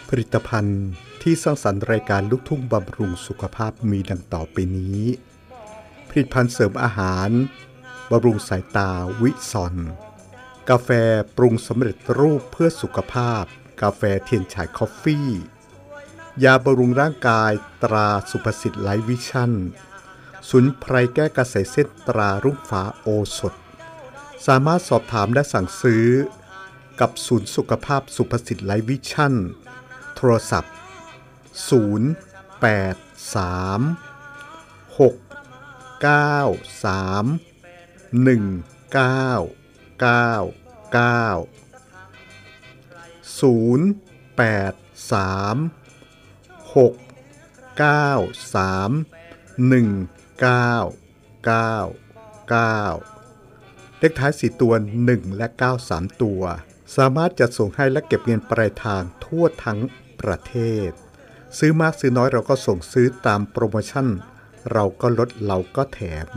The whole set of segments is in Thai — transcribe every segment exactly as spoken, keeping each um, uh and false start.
ผลิตภัณฑ์ที่สร้างสรรค์รายการลูกทุ่งบำรุงสุขภาพมีดังต่อไปนี้ผลิตภัณฑ์เสริมอาหารบำรุงสายตาวิซอนกาแฟปรุงสำเร็จรูปเพื่อสุขภาพกาแฟเทียนฉายคอฟฟี่ยาบำรุงร่างกายตราสุภสิทธิ์ไลท์วิชั่นสมุนไพรแก้กระแสเส้นตรารุ่งฟ้าโอสถสามารถสอบถามและสั่งซื้อกับศูนย์สุขภาพสุภสิทธิ์ไลท์วิชั่นโทรศัพท์ศูนย์ แปด สาม หก เก้า สาม หนึ่ง เก้า เก้า เก้า ศูนย์ แปด สาม หก เก้า สาม หนึ่ง เก้า เก้า เก้าเลขท้ายสี่ตัวหนึ่งและเก้า สามตัวสามารถจัดส่งให้และเก็บเงินปลายทางทั่วทั้งประเทศซื้อมากซื้อน้อยเราก็ส่งซื้อตามโปรโมชั่นเราก็ลดเราก็แถม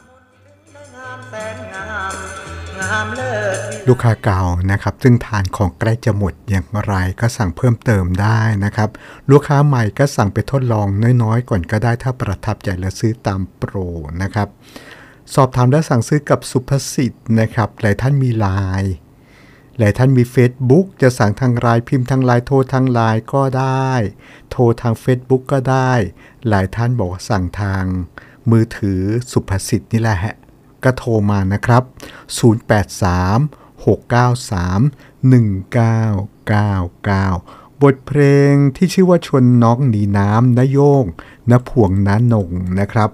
ลูกค้าเก่านะครับซึ่งทานของใกล้จะหมดอย่างไรก็สั่งเพิ่มเติมได้นะครับลูกค้าใหม่ก็สั่งไปทดลองน้อยๆก่อนก็ได้ถ้าประทับใจและซื้อตามโปรนะครับสอบถามและสั่งซื้อกับสุภสิทธิ์นะครับหลายท่านมีไลน์หลายท่านมี Facebook จะสั่งทางไลน์พิมพ์ทางไลน์โทรทางไลน์ก็ได้โทรทาง Facebook ก็ได้หลายท่านบอกว่าสั่งทางมือถือสุภสิทธิ์นี่แหละฮะก็โทรมานะครับศูนย์ แปด สาม หก เก้า สาม หนึ่ง เก้า เก้า เก้าบทเพลงที่ชื่อว่าชวนน้องหนีน้ำนะโยงนะพวงนะนงนะครับ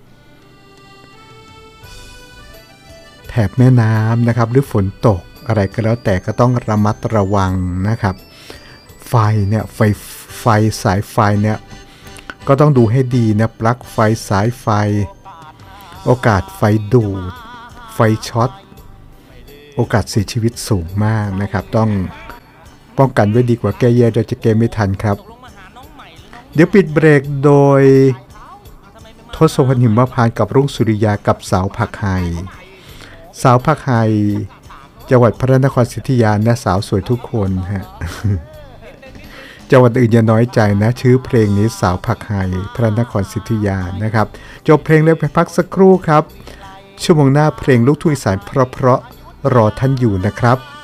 แถบแม่น้ำนะครับหรือฝนตกอะไรก็แล้วแต่ก็ต้องระมัดระวังนะครับไฟเนี่ยไฟไฟสายไฟเนี่ยก็ต้องดูให้ดีนะปลั๊กไฟสายไฟโอกาสไฟดูดไฟช็อตโอกาสเสียชีวิตสูงมากนะครับต้องป้องกันไว้ดีกว่าแก้แย่โดยจะแก้ไม่ทันครับเดี๋ยวปิดเบรกโดยทศพลหิมพานต์กับรุ่งสุริยากับสาวผักไห่สาวผักไห่จังหวัดพระนครศรีอยุธยาและสาวสวยทุกคนฮะ จังหวัดอื่นอย่าน้อยใจนะชื่อเพลงนี้สาวผักไห่พระนครศรีอยุธยานะครับจบเพลงแล้วไปพักสักครู่ครับชั่วโมงหน้าเพลงลูกทุ่งอีสานเพราะๆรอท่านอยู่นะครับ